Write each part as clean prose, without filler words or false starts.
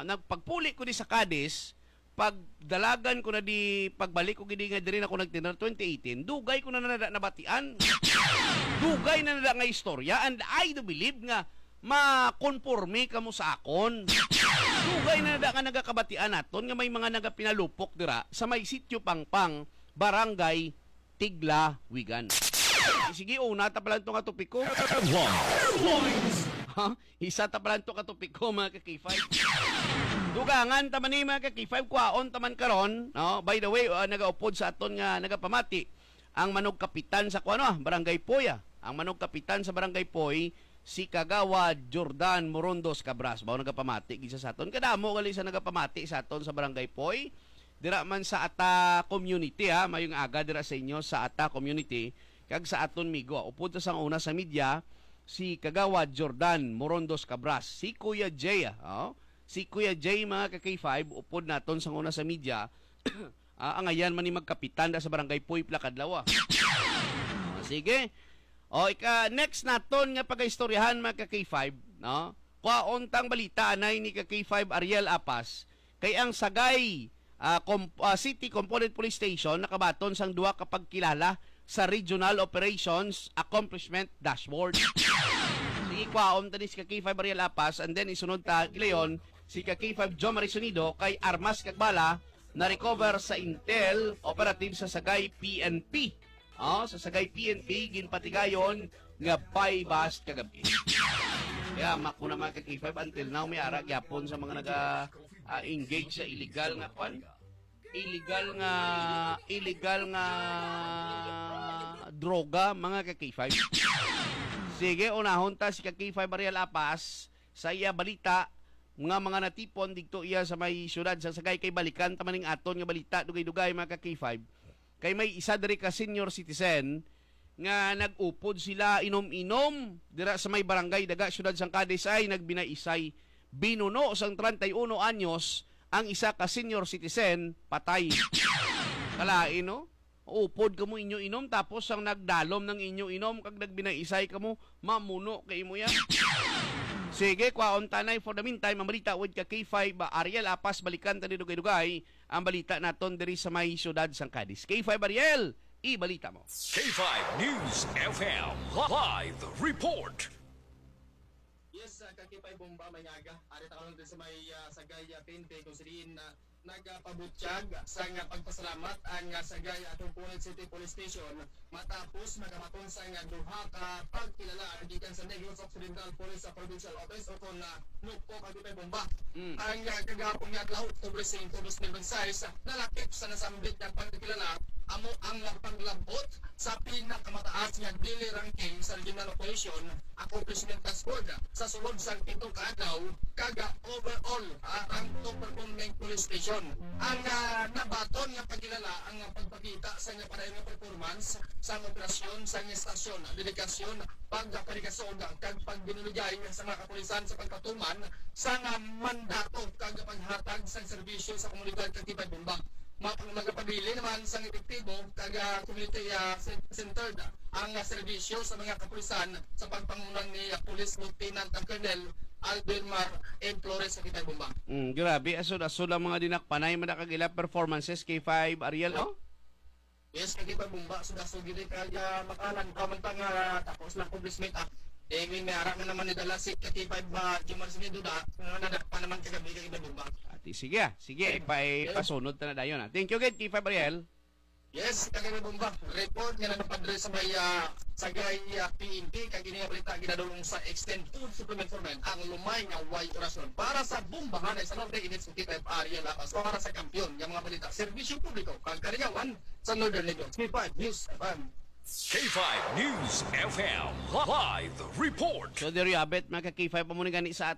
nagpagpuli ko di sa Cadiz, pagdalagan ko na di pagbalik ko gidi nga diri na ako nagtinar 2018, dugay ko na nabatian. Dugay na nga istorya, and I do believe nga makonforme kamo sa akon. Dugay na nga nagakabatian naton nga may mga nagapinalupok dira sa may sitio Pangpang, Barangay Tigla, Wigan. Sige, una ta pala itong katupik ko. Isa ta pala itong katupik ko, mga ka-K5. Dugangan taman ni mga ka-K5, kwaon taman karon. No? By the way, nagaupod sa aton nga nagapamati ang manog kapitan sa Barangay Poy. Ang manog kapitan sa Barangay Poy, si Kagawa Jordan Morondos Cabras. Bawo nagapamati gisa sa aton. Kadamo gali sa nagapamati sa aton sa Barangay Poy. Dira man sa ata community, mayong aga dira sa inyo sa ata community. Kag sa aton migo, upod sa una sa media, si Kagawa Jordan Morondos Cabras, si Kuya Jay, si Kuya Jay mga ka-K5, upod naton sa una sa media, ang ayan man ni magkapitan da sa Barangay Poy Plakadlaw. Sige. Next naton nga pag-istoryahan mga ka-K5, no? Kwaontang balita anay ni ka-K5 Ariel Apas, kay ang Sagay City Component Police Station nakabaton sang duwa kapag kilala sa Regional Operations Accomplishment Dashboard. Sige, kwaon tanis si K5 Ariel Apas, and then isunod ta gilayon si K5 John Marisonido kay armas kag bala na recover sa Intel operative sa Sagay PNP. Sa Sagay PNP ginpatigayon nga paybas kagabi. Kaya makuna mga K5 until now may ara gyapon sa mga engage sa illegal nga droga mga ka-K5. Sige, unahon ta si K5 Ariel Apas sa iya balita mga natipon dito iya sa may syudad sa Sagay kay balikan tamaning aton nga balita dugay-dugay mga ka-K5. Kay may isa diri ka senior citizen nga nag-upod sila inom-inom dira sa may barangay daga syudad sang Cadiz ay nagbinaisay binuno sang 31 anyos ang isa ka senior citizen patay. Kalain no? Upod ka mo inyo inom tapos ang nagdalom ng inyo inom kag nagbinaisay ka mo mamuno kay mo yan. Sige, kwaon tanay for the meantime ang balita with ka K5 Ariel Apas balikan tani dugay-dugay ang balita naton diri sa may syudad sang Cadiz. K5 Ariel, ibalita mo. K5 News FM Live Report. Yes, kakipay bomba may aga. Ari ta karon din sa may Sagay PNP kung siliin na nagpabutyag sa pagpasalamat ang Sagay Component City Police Station matapos magamaton sa duha ka pagkilala gikan sa Negros Occidental Police sa Provincial Office o kon nukpo kakipay bomba. Ang kagapon nga adlaw October 5, 2026 nalakip sa nasambit nga pagkilala amo ang paglabot sa pinakamataas nga daily ranking sa Regional Operation Accomplishment Dashboard sa sulod sa 7 ka adlaw kaga overall ang top performing police station. Ang nabaton nga pagkilala ang pagpakita sa nga padayon nga performance sa operasyon sa nga estasyon, dedikasyon, pagkapaligasyon kag pagbinulugay sa mga kapulisan sa pagpatuman sa nga mandato kag paghatag sa serbisyo sa komunidad kag tibay bomba. Magpapabili naman sa epektibo kaga community centered ang serbisyo sa mga kapulisan sa pagpangunan ni Police Lieutenant Colonel Albermar and Flores sa Kitay Bomba. Grabe, asod ang mga dinakpanay madakagila performances K5 Ariel, no? Yes, Kitay Bomba sudah sugili kaya makalan pamantang tapos na accomplishment may ara na naman nidala si K5 Jumar Siniduda nga nadakpa naman kagabi kay Kitay Bomba. Sige, pasunod ta na dayon. Thank you, K5 Ariel. Yes, kagaya bomba. Report nga nagpadre sa may Sagay PNP kag ini balita ginadulong sa Extend Food Supplement Foreman ang lumay nga way orasyon para sa bombahan sa Northern Units sa Kitay Area Lapas para sa kampiyon nga mga balita serbisyo publiko kag karyawan sa Northern Region. K5 News FM. K5 News FM Live Report. So diri abet mga K5 pamuni gani sa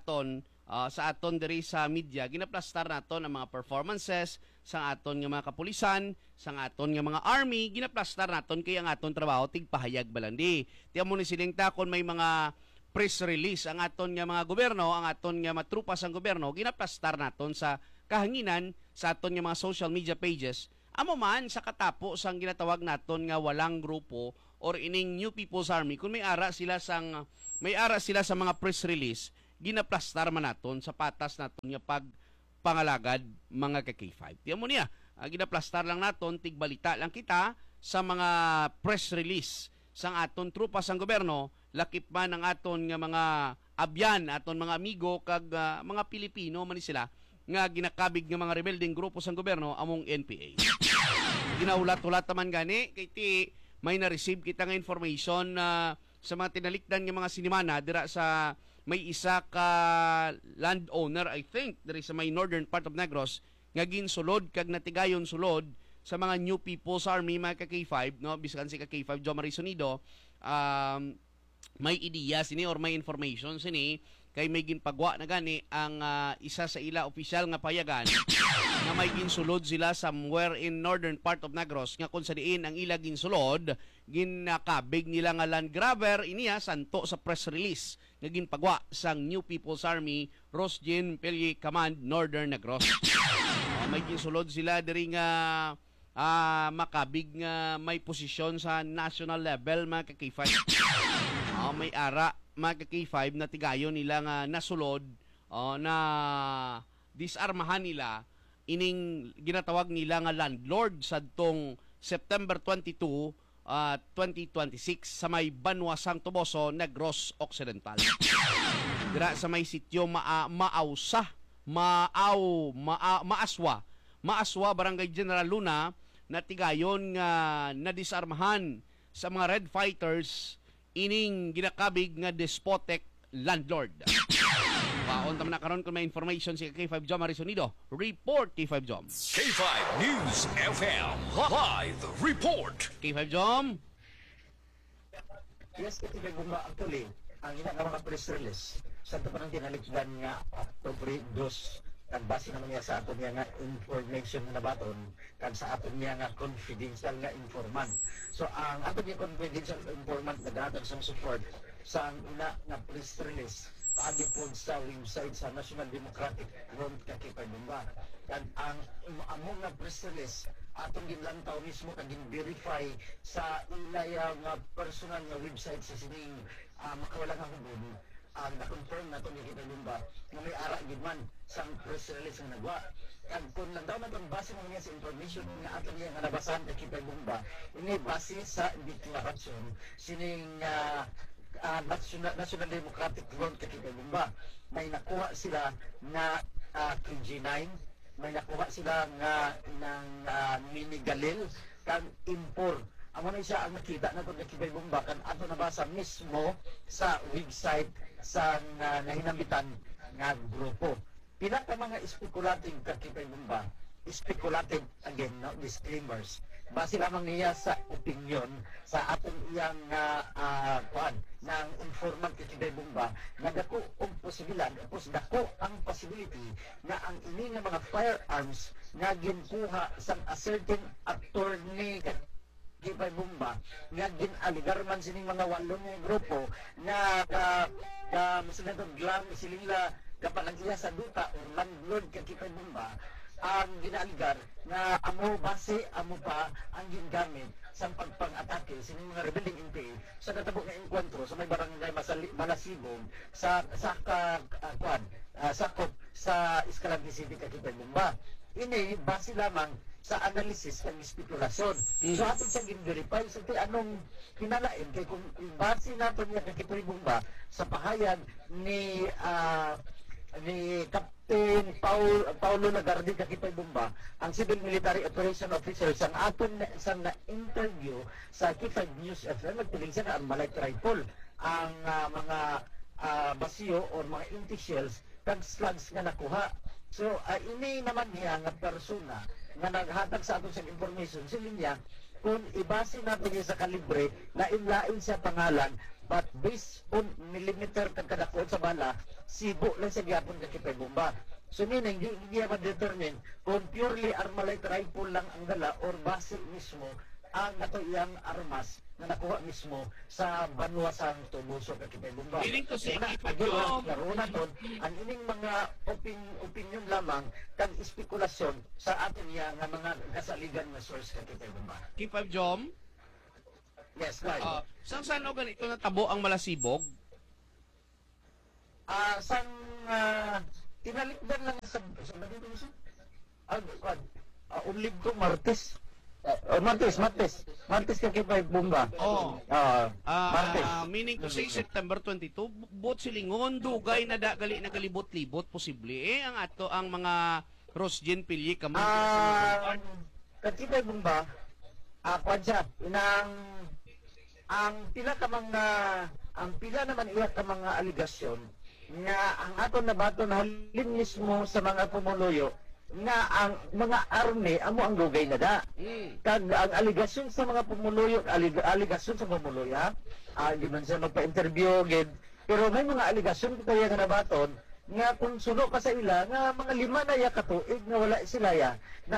aton diri sa media ginaplastar naton ang mga performances sa aton nga mga kapulisan, sa aton nga mga army, ginaplastar naton kay ang aton trabaho tigpahayag balandi. Tiyan mo ni silingta kon may mga press release ang aton nga mga gobyerno, ang aton nga matrupa sang gobyerno, ginaplastar naton sa kahanginan sa aton nga mga social media pages. Amo man sa katapo sang ginatawag naton nga walang grupo or ining New People's Army kung may ara sila sa mga press release ginaplastar man naton sa patas naton nga pangalagad mga ka-K5. Tiyan mo niya, ginaplastar lang naton, tigbalita lang kita sa mga press release sang aton trupa sang gobyerno, lakip man ang aton nga mga abyan, aton mga amigo kag mga Pilipino man sila nga ginakabig nga mga rebelding grupo sang gobyerno among NPA. Ginaulat-ulat naman gani kay ti may na-receive kita nga information na sa mga tinalikdan nga mga sinimana dira sa may isa ka landowner, I think, diri sa may northern part of Negros, nga ginsulod kag natigayon sulod sa mga New People's Army, mga ka-K5, no? Bisan si ka-K5 Jo Marisonido, may ideya sini or may information sini kay may ginpagwa na gani ang isa sa ila opisyal nga payagan na may ginsulod sila somewhere in northern part of Negros nga kung sa diin ang ila ginsulod ginakabig nila nga land grabber iniya santo sa press release nga ginpagwa sang New People's Army Rosgen Pelye Command Northern Negros. May ginsulod sila diri nga makabig nga may posisyon sa national level mga ka-K5. May ara mga ka-K5 na tigayon nila nga nasulod na disarmahan nila ining ginatawag nila nga landlord sadtong September 22, 2026 sa may Banwasang Tuboso, Negros Occidental. Dira sa may sityo Maaswa, Barangay General Luna, na tigayon nga nadisarmahan sa mga Red Fighters ining ginakabig nga despotic landlord. Paon taman na karon kung may information si K5 Jom Marisonido. Report K5 Jom. K5 News FM Live Report. K5 Jom. Yes, kasi nagumba actually, ang ina nga mga press release, sa ito pa ng tinalikdan nga October 2, nagbase naman niya sa aton niya nga information na nabaton, kag sa aton niya nga confidential nga informant. So, ang aton niya confidential informant naghatag sa support sa ang ina nga press release, paagi po sa website sa National Democratic Front Kakipagumba. Kag ang among nga press release, atong ginlantaw mismo kag gin-verify sa ilaya nga personal nga website sa sining makawalang hanggun ang na-confirm na ito ni Kitalumba na may ara gid man sa press release nga nagwa. Kag kung lang daw na itong base mo niya sa information nga ato niya nga nabasahan kay Kitalumba, ini base sa deklarasyon sining National Democratic Front kay Kitalumba. May nakuha sila na KG9, may nakuha sila nga ng Mini Galil kag Impor. Amo na siya ang nakita na ito na Kitalumba kan ato nabasa mismo sa website sa nahinambitan nga grupo. Pila ka mga speculative Kitalumba, speculative again, no? Disclaimers. Base lamang niya sa opinion sa atong iyang ng informant Kitalumba na dako ang posibilidad, dako ang possibility na ang ini nga mga firearms nga ginkuha sa a certain attorney Kitalumba nga ginaligar man sining mga walong nga grupo na silila kapalagya sa duta o landlord Kitalumba ang ginaligar na amo base amo pa ang gingamit sa pagpang-atake sining mga rebelling NPA sa natabo nga engkwentro sa may barangay Malasibog sa sakop sa Escalante City Kitalumba. Ini base lamang sa analysis ng spekulasyon. So atin siyang gin-verify sa anong pinalain kay kung base natin niya Kitalumba sa pahayag ni Captain Paulo Lagarde Kitalumba, ang Civil Military Operation Officer sang aton sang na-interview sa K5 News FM, nagpiling siya na ang Malay Rifle ang mga basyo o mga empty shells kag slugs nga nakuha. So ini naman niya nga persona nga naghatag sa aton sa information sila niya kung ibase natin niya sa kalibre lain-lain siya pangalan but based on millimeter kadakon sa bala sibo lang sa gyapon ka Kitalumba. So meaning hindi niya ma-determine kung purely Armalite rifle lang ang dala or base mismo ang natuyang armas na nakuha mismo sa Banwasang Tuboso ka Kitalumba. Feeling ko si ang ining mga opinion lamang kang spekulasyon sa atin niya nga mga kasaligan na source ka Kitalumba. K5 Jom. Yes, right. Saan o ganito natabo ang Malasibog? tinalikdan lang sa unlib ko Martes. Martes ka kay Bomba. Oh. Martes. Meaning to say September 22, bot silingon dugay na gali nagalibot-libot posible ang ato ang mga Rosjen Pilye kamang Katibay Bomba, kwan siya, ang pila ka mga ang pila naman iya ka mga aligasyon nga ang aton nabaton halin mismo sa mga pumuluyo nga ang mga army amo ang dugay na da. Kag ang aligasyon sa mga pumuluyo, aligasyon sa pumuluyo, di man siya magpa-interview gid, pero may mga aligasyon kaya nga nabaton nga kung suno ka sa ila nga mga 5 na ya katuig nga wala sila ya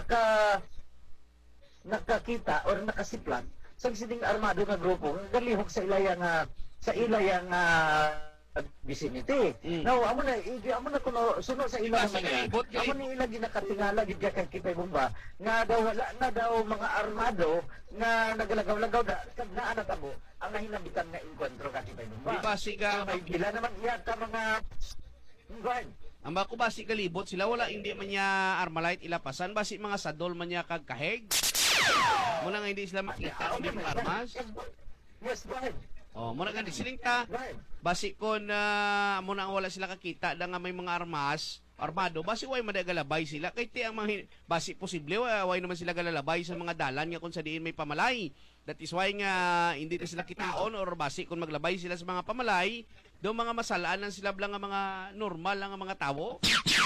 nakakita or nakasiplan sa sining armado nga grupo nga galihok sa ilayang vicinity. Now, amo na kuno suno sa ila Basta naman. galibot, Amo ni ila ginakatingala gid kay Kipay Bomba nga daw wala na daw mga armado nga nagalagaw-lagaw da kag naa na tabo ang nahinabitan nga engkwentro ka Kipay Bomba. Di basi ka May pila naman iya ka mga guard. ang bako basi kalibot sila wala hindi man niya Armalite ilapasan basi mga sadol man niya kag kaheg. Muna nga hindi sila makita hindi mga armas. Yes, go ahead. Oh, muna nga di siling ta. Go ahead. Basi kon muna ang wala sila kakita da nga may mga armas armado basi way madagalabay sila kay ti ang mga basi posible way naman sila galalabay sa mga dalan nga kung sa diin may pamalay. That is why nga hindi na sila kitaon or basi kung maglabay sila sa mga pamalay do mga masalaan lang sila blang nga mga normal lang nga mga tawo.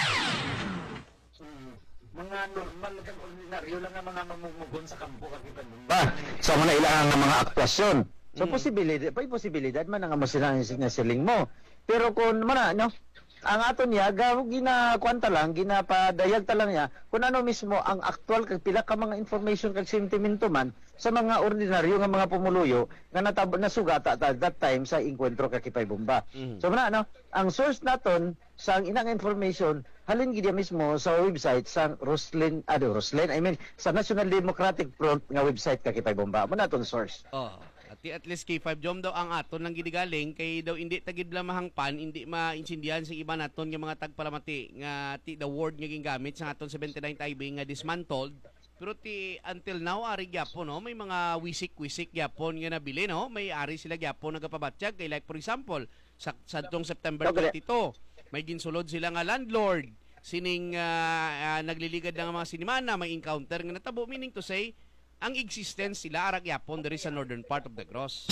Mga normal kang ordinaryo lang nga mga mamumugon sa kampo kagiban ba sa mga ilang nga mga aktwasyon. So posibilidad man nga mo sila nga siling mo. Pero kung mana no ang aton niya ginakwanta lang ginapadayag ta lang niya kung ano mismo ang aktual kag pila ka mga information kag sentimento man sa mga ordinaryo nga mga pumuluyo nga nasugata at that time sa engkwentro kag Kipay Bomba. So mana no ang source naton sa inang information halin gid mismo sa website sa Roslyn sa National Democratic Front nga website kag Kipay Bomba. Mo naton source. Oh. At least K5 jom daw ang aton lang gidigaling kay daw hindi tagid lamang pan hindi maintindihan sa iba naton nga mga tagpalamati nga ti the word nga gingamit sa aton 79 Taibing nga dismantled pero ti until now ari gyapon no may mga wisik gyapon nga nabili no may ari sila gyapon nagapabatsyag kay like for example sa tong September 22 may ginsulod sila nga landlord sining nagliligad ng mga sinimana may encounter nga natabo meaning to say ang existence sila arak yapon diri sa northern part of the cross.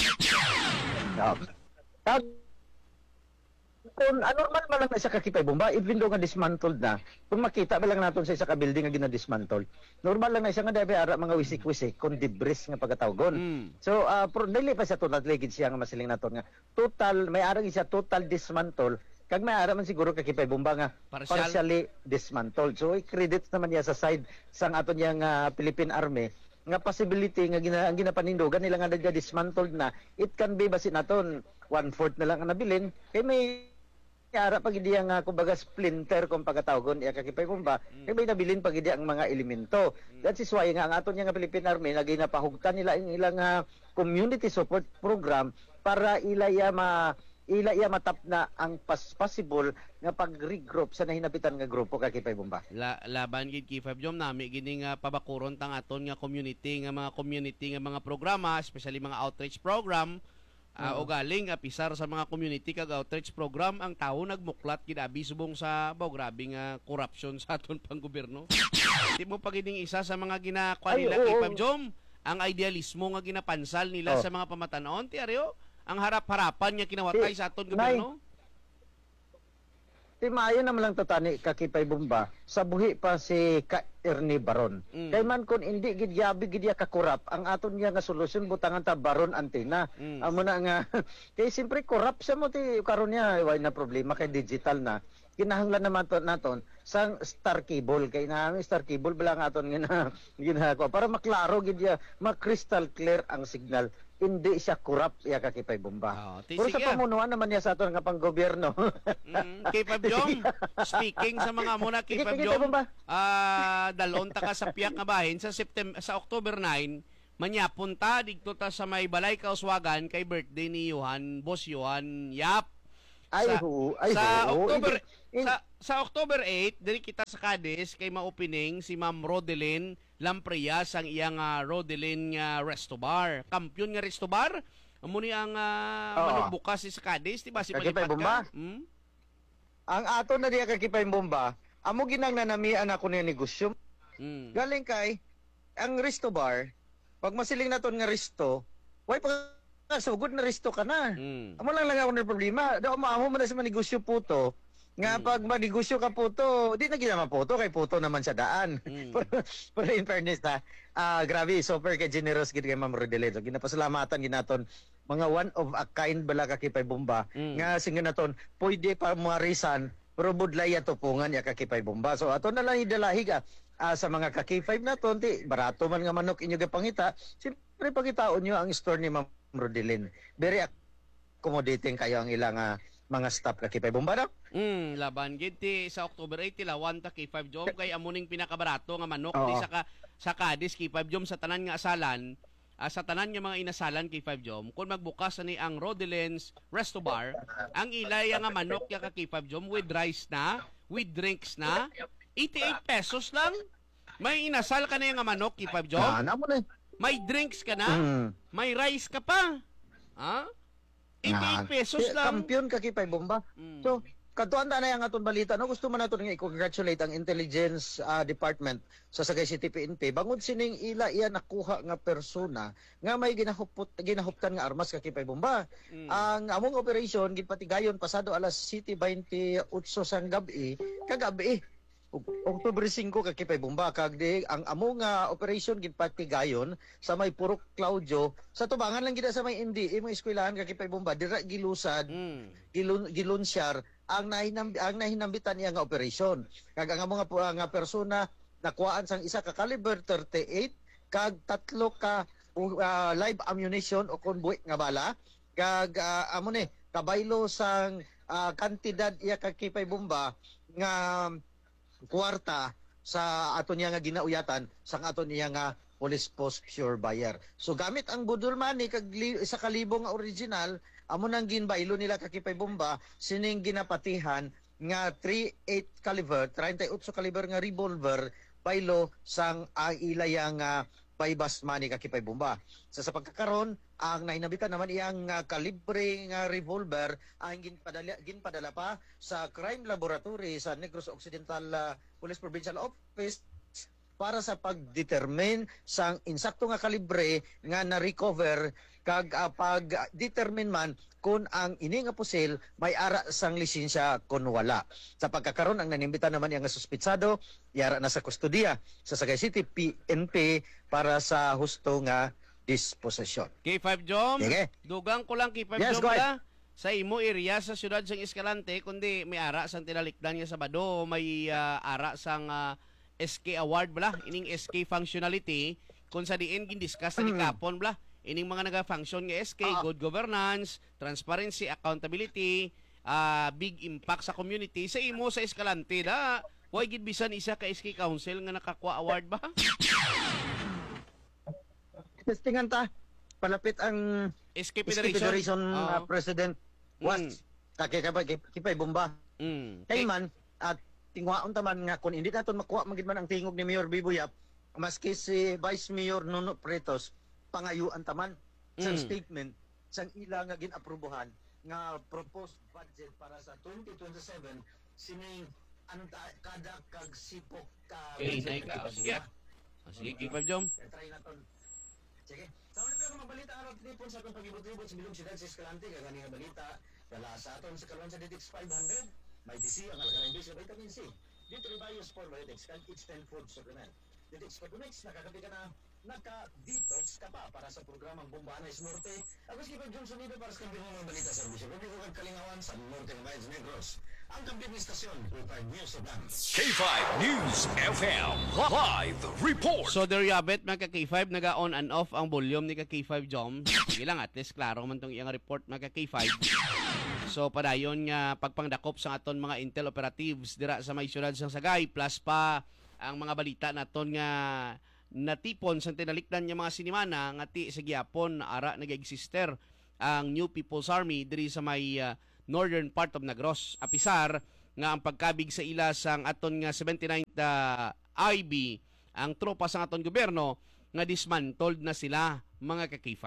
Kung anormal man lang na sa Kipay Bomba, even though nga dismantled na, kung makita ba lang natin sa isa ka building nga gina-dismantle, normal lang na siya nga dabi ara mga wisik-wisik kung debris nga pagkatawgon. So, dili pa siya total ligid siya nga masiling naton nga total, may arang siya total dismantle, kag may ara man siguro kay Kipay Bomba nga partially dismantled. So, i-credit naman niya sa side sang aton yang Philippine Army nga possibility nga ang ginapanindogan nila nga dismantled na it can be basin naton 1/4 na lang ang nabilin kay may ara pag idi nga kumbaga splinter kung pagkatawgon iya Kipay Bomba kay may nabilin pag idi ang mga elemento. That is why nga ang aton nga Philippine Army naginapahugtan nila ang ilang community support program para ilaya matap na ang possible nga pag-regroup sa nahinapitan nga grupo kay Kipay Bomba. Laban gid K5 jom nami gini nga pabakuron tang aton nga community nga mga programa, especially mga outreach program. O galing pisar sa mga community kag outreach program ang tao nagmuklat gid abi subong sa grabe nga corruption sa aton pang gobyerno. Di mo pagiding isa sa mga ginakwa nila K5 jom ang idealismo nga ginapansal nila sa mga pamatanon ti aryo ang harap-harapan niya kinawatay sa aton gobyerno. Ti maayo naman lang tatani ka Kipay Bomba sa buhi pa si Ernie Baron. Kay man kun hindi gid yabi gid ka korap ang aton niya nga solusyon butangan ta Baron Antena. Amo na nga kay simpre korap siya mo ti karon niya way na problema kay digital na. Kinahanglan naman naton sang star cable kay na star cable bala nga aton ginako para maklaro gid ya crystal clear ang signal. Hindi siya corrupt iya ka Kipay Bomba. Pero sa pamunuan naman niya sa aton nga panggobyerno. K5 Jom, speaking sa mga muna K5 Jom, dalon ta ka sa piyak nga bahin sa October 9, manyapunta digto ta sa may Balay Kauswagan kay birthday ni Boss Johan Yap. Ay, sa oo. October In- sa October 8 diri kita sa Cadiz kay ma-opening si Ma'am Rodelyn Lamprias ang iyang Rodelyn nga Resto Bar. Kampiyon nga Resto Bar. Amo ni ang Oo. manong bukas sa Cadiz, di ba si Kakipay Palipat Bomba? ka? Hmm? ang ato na diya kakipay bomba, amo ginang nanamian ako ni negosyo. Hmm. Galing kay ang resto bar, pag masiling naton nga resto, why pa sugod na resto ka na. Hmm. Amo lang ako ng problema. Daw maamo man na sa manegosyo puto. Nga pag manegosyo ka puto, di na ginama puto kay puto naman sa daan. Pero in fairness grabe, super kay generous gid kay Ma'am Rodelyn. So ginapasalamatan ginaton mga one of a kind bala ka kipay bomba nga singa naton pwede pa marisan pero budlay ato pungan ya kakipay bomba. So ato na lang idalahig sa mga kakipay naton ti barato man nga manok inyo gapangita. Siyempre pagitaon nyo ang store ni Ma'am Rodelyn. Very accommodating kayo ang ilang mga staff kakipay bomba no? Laban gid ti sa October 8 tilawan ta kay 5 jom kay amuning pinakabarato nga manok Oo. di sa Cadiz kay 5 jom sa tanan nga asalan. Sa tanan nga mga inasalan kay 5 jom kung magbukas ani ang Rodelyn's Resto Bar, ang ilay nga manok ya kay 5 jom with rice na, with drinks na, 88 pesos lang. May inasal ka na nga manok kay 5 jom, Namo na. may drinks ka na, Mm. may rice ka pa. Ha? 88 pesos lang. Kampiyon ka kipay bomba. So, katuan na yang aton balita no gusto man naton nga i-congratulate ang intelligence department sa Sagay City PNP bangod sining ila iya nakuha nga persona nga may ginahuptan nga armas ka kipay bomba. Ang among operation gipatigayon pasado alas 7:28 sang gabi kagabi. October 5 ka kipay bomba kag di ang among operation gipatigayon sa may Purok Claudio sa tubangan lang gid sa may MDE mga eskwelahan ka kipay bomba dira gilusad gilunsyar ang nahinambitan niya nga operasyon. Kag ang mga nga persona nakuhaan sang isa ka caliber 38 kag tatlo ka live ammunition o convoy nga bala kag amo ni kabaylo sang kantidad iya ka kipay bomba nga kwarta sa aton niya nga ginauyatan sang aton niya nga police post Pure Buyer. So gamit ang budol money kag isa ka libo nga original amo nang ginbaylo nila kakipay bomba sining ginapatihan nga 38 caliber 38 caliber nga revolver baylo sang ilayang baybas money kakipay bomba. Sa pagkakaron ang nainabitan naman iyang kalibre nga revolver ang ginpadala pa sa crime laboratory sa Negros Occidental Police Provincial Office para sa pag-determine sang insakto nga kalibre nga na-recover kag pag-determine man kung ang ini nga pusil may ara sang lisensya kun wala. Sa pagkakaron ang nanimbitan naman yang suspitsado yara na sa kustodiya sa Sagay City PNP para sa husto nga disposisyon. K5 Jom, Sige. dugang ko lang K5 Yes, Jom go ba? ahead. Sa imo area sa siyudad sang Escalante, kundi may ara sang tinalikdan nga Sabado, may ara sang SK Award bala, ining SK functionality kung sa diin gindiscuss ni kapon bala. Ining mga naga-function nga SK, good governance, transparency, accountability, big impact sa community. Sa imo sa Escalante da, why gid bisan isa ka SK Council nga nakakuha award ba? Testingan ta palapit ang SK SK Federation. Federation Oo. President was kipay bomba. Kay man at tingwaon taman nga kun hindi naton makuha magid man ang tingog ni Mayor Bibuyap maski si Vice Mayor Nuno Pretos pangayuan taman sa statement sang ila nga ginaprobohan nga proposed budget para sa 2027 sining kada kag sipok ka Inay ka. Sige. Sige, K5 Jom. try naton. Sige. Sa una pero mabalita araw tinipon sa atong pag-ibot-ibot sa bilog siyudad sa Escalante kagani nga balita dala sa aton sa karon sa DTX 500 may TC ang alakalang base sa vitamin C. Dito rin bios for Biodex can instant food supplement. DTX Pag-Mix, nakakapi ka na naka-detox ka pa para sa programang Bombanes Norte. Tapos kipag Johnson dito para sa kampiyon ng balita serbisyo. Publiko kag kalingawan sa Norte ng Bayan Negros. Ang kampiyon ng istasyon, 25 News of Land. K5 News FM Live Report. So there you have it, mga ka-K5, naga-on and off ang volume ni ka-K5 Jom. Sige lang, at least klaro man tong iyang report, mga ka-K5. So padayon nga pagpangdakop sa aton mga intel operatives dira sa may syudad sang Sagay, plus pa ang mga balita naton nga natipon sa tinalikdan nga mga sinimana nga ti sa gyapon ara nag-exister ang New People's Army diri sa may northern part of Negros. Apisar nga ang pagkabig sa ila sang aton nga 79th IB, ang tropa sa aton gobyerno nga dismantled na sila mga ka-K5.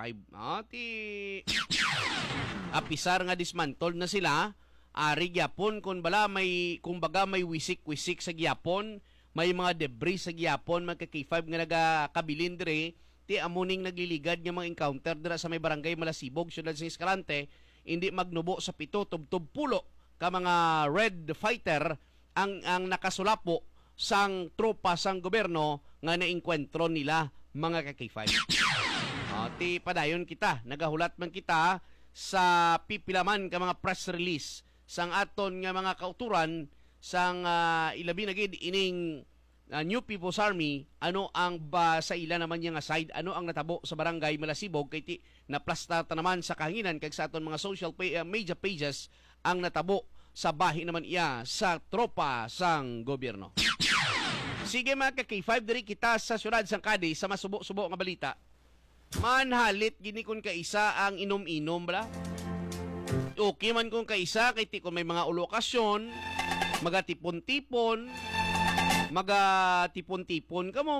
Apisar nga dismantled na sila, ari gyapon kung baga may wisik-wisik sa gyapon, may mga debris sa gyapon mga ka-K5 nga nagakabilin dire, ti amuning nagliligad nga mga encounter dira sa may barangay Malasibog, syudad sa Escalante, hindi magnubo sa 7 tubtob pulo ka mga red fighter ang nakasulapo sang tropa sang gobyerno nga naengkwentro nila mga ka-K5. Ti padayon kita, nagahulat man kita sa pipilaman ka mga press release sang aton nga mga kauturan sang ilabi na gid ining New People's Army, ano ang sa ila naman yung side, ano ang natabo sa barangay Malasibog, kay ti naplasta naman sa kahanginan kag sa aton mga social media pages ang natabo sa bahi naman iya sa tropa sang gobyerno. Sige mga ka-K5, diri kita sa syudad sang Cadiz sa masubo-subo nga balita. Manhalit gini kun kaisa ang inom-inom bala. Okay man kung kaisa kay ti kung may mga ulokasyon, magatipon-tipon, magatipon-tipon kamo,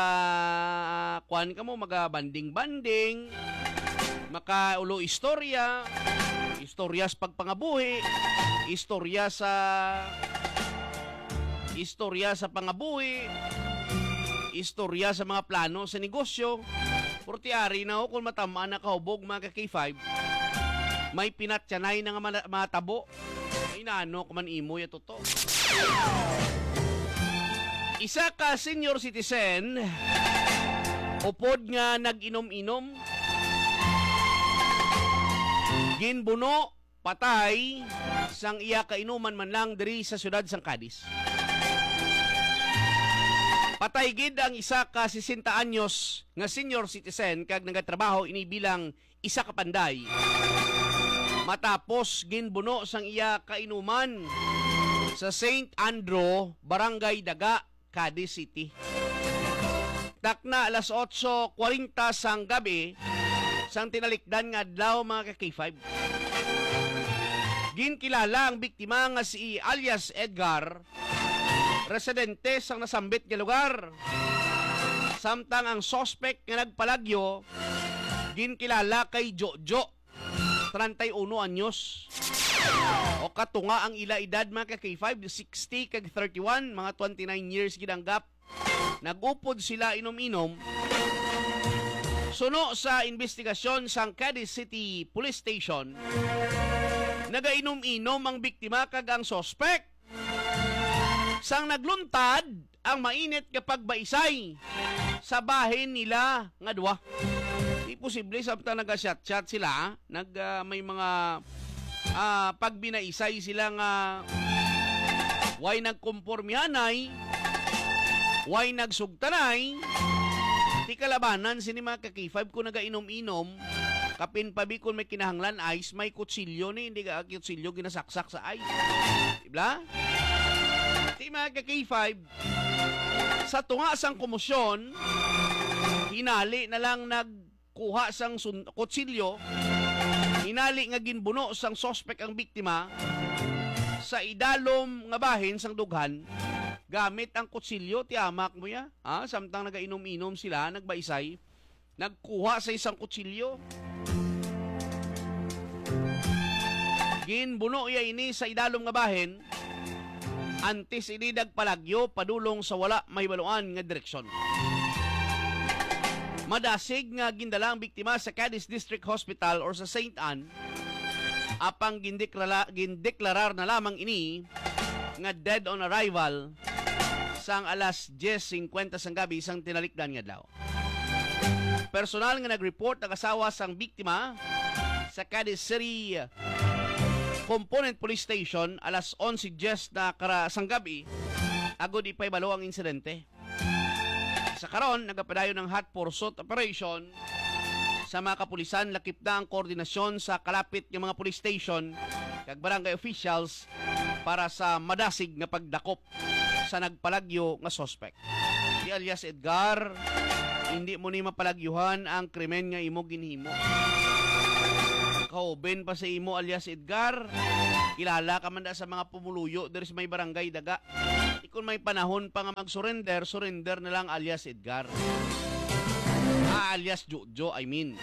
magabanding-banding, makaulo istorya sa pagpangabuhi, istorya sa pangabuhi, istorya sa mga plano sa negosyo. Portiari na kung matamaan na kahubog mga ka-K5, may pinatyanay na nga mga tabo. Ay naano kuman imo ya toto. Isa ka senior citizen, upod nga nag-inom-inom, ginbuno, patay, sang iya kainuman man lang diri sa syudad sang Cadiz. Patay gid ang isa ka 60 anyos nga senior citizen kag nagatrabaho ini bilang isa ka panday. Matapos ginbuno sang iya kainuman sa St. Andrew, Barangay Daga, Cadiz City. Takna alas 8:40 sang gabi sang tinalikdan nga adlaw mga ka-K5. Ginkilala ang biktima nga si alias Edgar, residente sang nasambit nga lugar. Samtang ang suspect nga nagpalagyo ginkilala kay Jojo, 31 anyos. O katunga ang ila edad mga ka-K5, 60 kag 31, mga 29 years gidanggap. Nagupod sila inom-inom. Suno sa investigasyon sang Cadiz City Police Station, nagainom-inom ang biktima kag ang suspect. Sang nagluntad ang mainit kapag baisay sa bahin nila nga duwa. Di posible samtang nag-chat-chat sila, may mga pagbinaisay sila nga way nagkompormihanay, way nagsugtanay. Di kalabanan sini mga ka-K5 kung nagainom-inom, kapin pabi kung may kinahanglan ice, may kutsilyo ni, hindi ka kutsilyo ginasaksak sa ice. Diba? Di mga ka-K5, sa tunga sang komosyon, hinali na lang nagkuha sang kutsilyo, hinali nga ginbuno sang suspect ang biktima sa idalom nga bahin sang dughan gamit ang kutsilyo. Tiamak mo ya, samtang nagainom-inom sila, nagbaisay, nagkuha sa isang kutsilyo, ginbuno iya ini sa idalom nga bahin antes ini dagpalagyo padulong sa wala may baluan nga direksyon. Madasig nga gindala ang biktima sa Cadiz District Hospital or sa St. Anne, apang gindeklarar na lamang ini nga dead on arrival sang alas 10:50 sang gabi sang tinalikdan nga adlaw. Personal nga nag-report ang asawa sang biktima sa Cadiz City Component Police Station alas 11:10 na sang gabi, agod ipay balo ang insidente. Sa karon, nagapadayon ng hot pursuit operation sa mga kapulisan, lakip na ang koordinasyon sa kalapit ng mga police station kag barangay officials para sa madasig nga pagdakop sa nagpalagyo nga suspect. Si alias Edgar, hindi mo ni mapalagyuhan ang krimen nga imo ginhimo. Kauben pa sa imo alias Edgar. Kilala ka man da sa mga pumuluyo diri sa may barangay Daga. Kung may panahon pa nga mag-surrender, surrender na lang alias Edgar. Alias Jojo, I mean.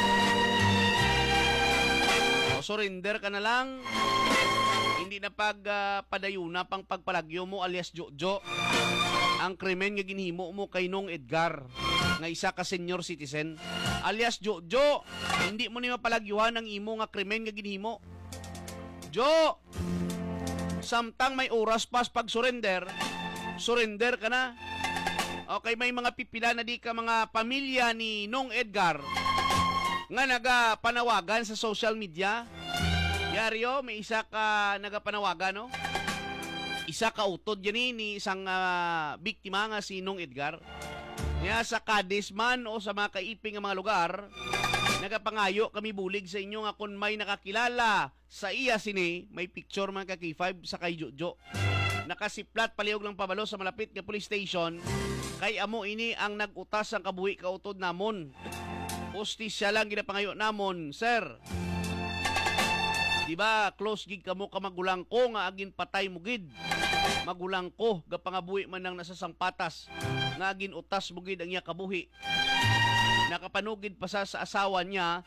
O, surrender ka na lang. Hindi na padayuna pang pagpalagyo mo alias Jojo. Ang krimen nga ginhimo mo kay Nong Edgar nga isa ka senior citizen alias Jojo. Hindi mo ni mapalagyuhan ang imo nga krimen nga ginhimo. Jo, samtang may oras pas pag surrender ka na. Okay, may mga pipila na di ka mga pamilya ni Nong Edgar nga nagapanawagan sa social media. Yaryo, may isa ka nagapanawagan, no? Isa ka utod yan ni isang biktima nga si Nong Edgar. Nga sa Cadiz man o sa mga kaiping nga mga lugar, nagapangayo kami bulig sa inyo nga kung may nakakilala sa iya sini, may picture mga ka-K5 sa kay Jojo. Nakasiplat palihog lang pabalo sa malapit nga police station kay amo ini ang nagutas ang kabuhi kautod namon. Hostisya lang ginapangayo namon, sir. Diba, close gig kamo ka magulang ko nga agin patay mo gid. Magulang ko gapangabuhi man nang nasa sangpatas nga agin utas mo gid ang iya kabuhi. Nakapanugid pa sa asawa niya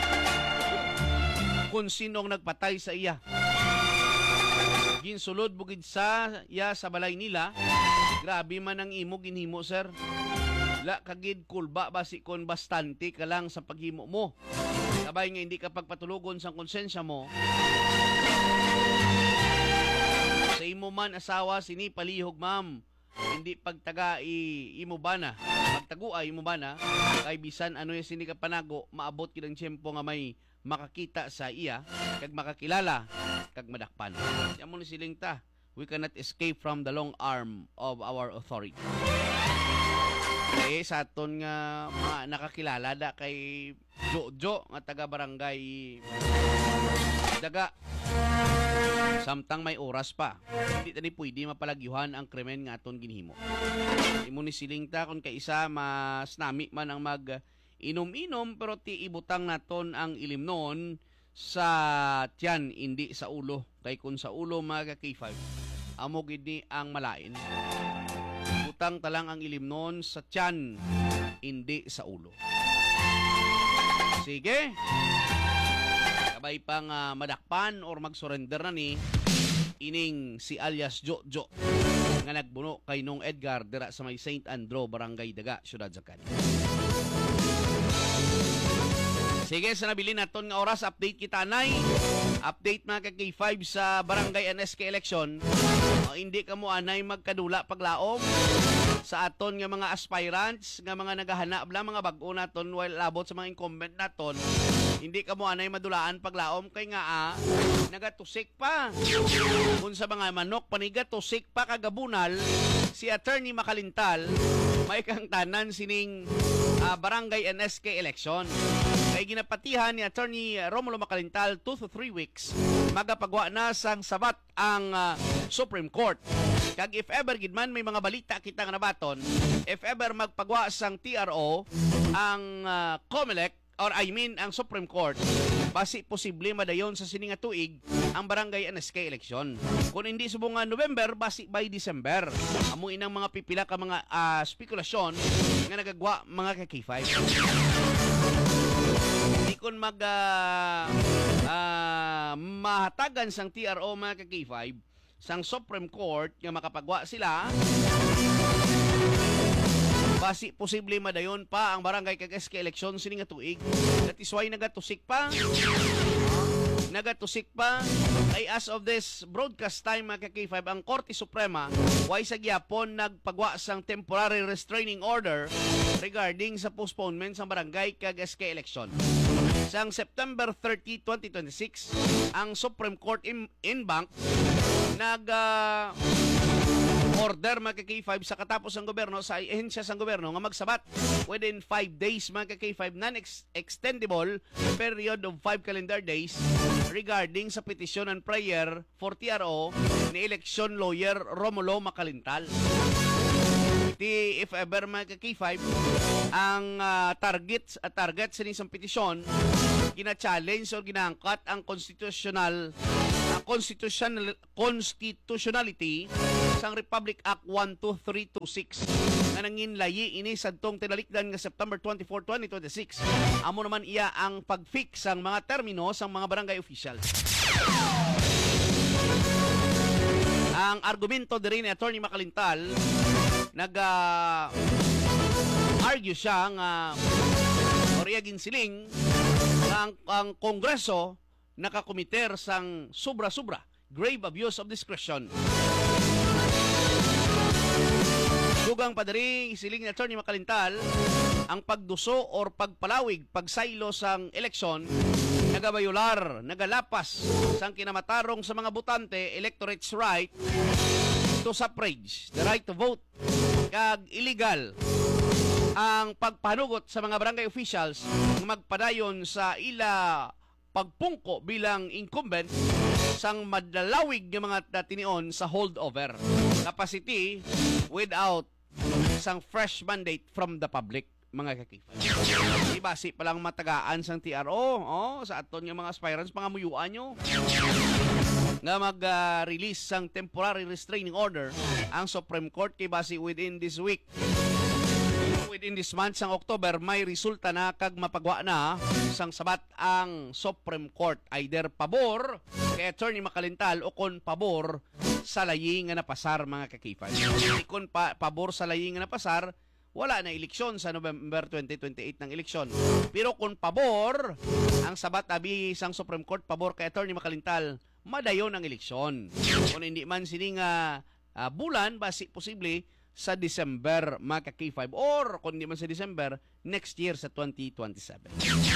kung sinong nagpatay sa iya. Ginsulod bugid sa iya sa balay nila. Grabe man ang imo ginhimo, sir. La kagid kulba basi kon bastante ka lang sa paghimo mo. Sabay nga hindi ka pagpatulugon sa konsensya mo. Sa imo man asawa sini palihog, ma'am. Hindi pagtaga imo bana. Pagtagua imo bana kay bisan ano yung sini ka panago, maabot kidang tiyempo nga may makakita sa iya kag makakilala kag madakpan. Amo ni siling ta. We cannot escape from the long arm of our authority. Sa aton nga mga nakakilala da kay Jojo nga taga barangay Daga. Samtang may oras pa, hindi tani pwede mapalagyuhan ang krimen nga aton ginhimo. Imo ni siling ta kung kay isa mas nami man ang mag inom-inom pero ti ibutang naton ang ilimnon sa tiyan hindi sa ulo. Kay kun sa ulo mga K5 amo gid ni ang malain. Butang talang ang ilimnon sa tiyan hindi sa ulo. Sige. Kabay pang madakpan or mag-surrender na ni ining si alias Jojo nga nagbuno kay Nong Edgar dira sa may St. Andrew, Barangay Daga, Siyudad Zakal. Sige, sa nabili naton nga oras, update kita nay. Update mga ka-K5 sa Barangay NSK election. Hindi ka mo anay magkadula paglaom sa aton nga mga aspirants, nga mga naghahanap lang mga bag-o naton while labot sa mga incumbent naton. Hindi ka mo anay madulaan paglaom kay nga nagatusik pa. Kung sa mga manok panigatusik pa kagabunal si Attorney Makalintal may kang tanan sining Barangay NSK election. Kay ginapatihan ni Attorney Romulo Makalintal 2 to 3 weeks magapagwa na sang sabat ang Supreme Court. Kag if ever gid man may mga balita kita nga nabaton, if ever magpagwa sang TRO ang COMELEC or I mean ang Supreme Court, basi posible madayon sa sining nga tuig ang Barangay NSK election. Kung hindi subong nga November, basi by December. Amo inang mga pipila ka mga spekulasyon nga nagagwa mga ka-K5. Di kun mahatagan sang TRO mga ka-K5 sang Supreme Court nga makapagwa sila, basi posible madayon pa ang barangay kag SK election sining nga tuig. That is why nagatusik pa ay as of this broadcast time mga ka-K5 ang Korte Suprema way sa gyapon nagpagwa sang temporary restraining order regarding sa postponement sa barangay kag SK election. Sang September 30, 2026 ang Supreme Court in bank order mga ka-K5 sa katapos ng gobyerno sa ehensya sang gobyerno nga magsabat within 5 days mga ka-K5 non-extendable period of 5 calendar days regarding sa petition and prayer for TRO ni election lawyer Romulo Makalintal. If ever mga ka-K5 ang target sa isang petisyon gina-challenge o ginangkat ang constitutionality sang Republic Act 12326 nga nanginlayi ini sadtong tinalikdan nga September 24, 2026. Amo naman iya ang pag-fix sang mga termino sang mga barangay officials. Ang argumento diri ni Attorney Makalintal argue siya nga oriyagin siling ang Kongreso nakakomiter sang sobra-sobra grave abuse of discretion. Dugang padari siling ni Attorney Makalintal ang pagduso or pagpalawig pagsaylo sang eleksyon nagabayular nagalapas sang kinamatarong sa mga botante electorate's right to suffrage, the right to vote, kag illegal ang pagpanugot sa mga barangay officials nga magpadayon sa ila pagpungko bilang incumbent sang madalawig ng mga tinion sa holdover capacity without sang fresh mandate from the public, mga kakifay. Ibasi palang matagaan sang TRO sa aton nga mga aspirants, mga muyuan nyo nga mag-release sang temporary restraining order ang Supreme Court kay basi within this week. Within this month sang October may resulta na kag mapagwa na sang sabat ang Supreme Court, either pabor kay Attorney Makalintal o kon pabor sa laying nga napasar, mga kakifay. Kon pabor sa laying nga napasar, wala na eleksyon sa November 2028 ng eleksyon. Pero kung pabor ang sabat abi sang Supreme Court, pabor kay Attorney Makalintal, madayon ang eleksyon. Kung hindi man sining bulan, basi posible sa December, mga K5, or kung hindi man sa December, next year sa 2027.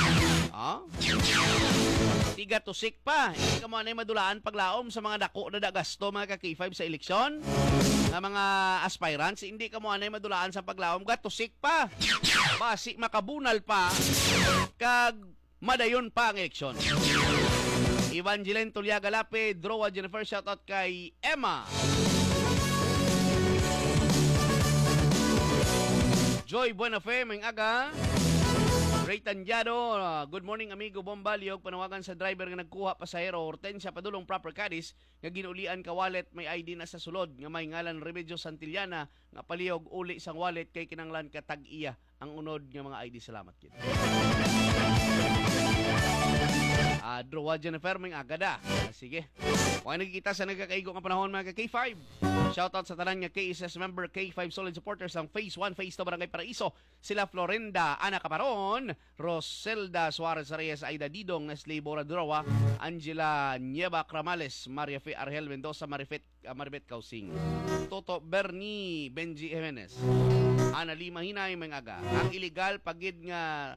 Tiga tusik pa. Hindi ka mo na madulaan paglaom sa mga dako na gasto, mga K5, sa eleksyon. Ng mga aspirants, hindi ka mo na madulaan sa paglaom, gatusik pa. Basi makabunal pa, kag madayon pa ang eleksyon. Evangeline Tuliaga Lapid, Drowa Jennifer, shoutout kay Emma. Joy Buenafe, may aga. Ray Tanjado, good morning amigo Bomba, liyog panawagan sa driver nga nagkuha pasahero Hortensia Padulong Proper Cadiz nga ginulian ka wallet may ID na sa sulod nga may ngalan Remedios Santillana nga palihog uli sang wallet kay kinanglan ka tag-iya ang unod nga mga ID. Salamat kid. Drowa Jennifer, may agada. Sige. Kung nagkikita sa nagkakaigo nga panahon, mga K5. Shoutout sa tanan nga KSS member, K5 solid supporters ang Phase 1, Phase 2 Barangay Paraiso. Sila Florinda, Ana Caparon, Roselda Suarez Reyes, Aida Didong, Nestle Bora Drowa, Angela Nieva Cramales, Maria Fe Argel Mendoza, Maribet Kausing, Toto Bernie Benji Jimenez, Ana Lima Hinay, mga aga. Ang illegal pagid nga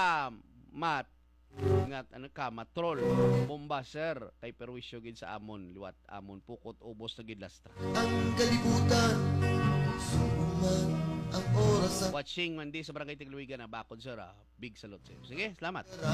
matrol bomba sir kay perwisyo gid sa amon liwat amon pukot ubos na gid lastra. Ang kalibutan suman ang oras Watching mandi sa Barangay Tigluigan na bakod sir. Big salute sir. Sige, salamat.